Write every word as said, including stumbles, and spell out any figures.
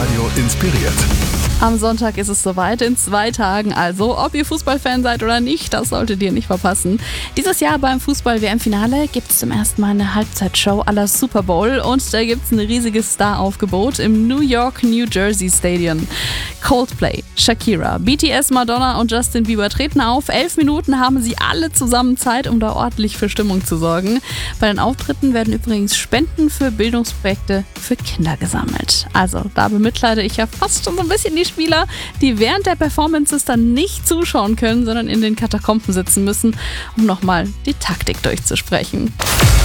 Live-Radio inspiriert. Am Sonntag ist es soweit, in zwei Tagen also. Ob ihr Fußballfan seid oder nicht, das solltet ihr nicht verpassen. Dieses Jahr beim Fußball-W M-Finale gibt es zum ersten Mal eine Halbzeitshow à la Super Bowl und da gibt es ein riesiges Star-Aufgebot im New York, New Jersey Stadium. Coldplay, Shakira, B T S, Madonna und Justin Bieber treten auf. Elf Minuten haben sie alle zusammen Zeit, um da ordentlich für Stimmung zu sorgen. Bei den Auftritten werden übrigens Spenden für Bildungsprojekte für Kinder gesammelt. Also da bemitleide ich ja fast schon so ein bisschen die Spieler, die während der Performances dann nicht zuschauen können, sondern in den Katakomben sitzen müssen, um nochmal die Taktik durchzusprechen.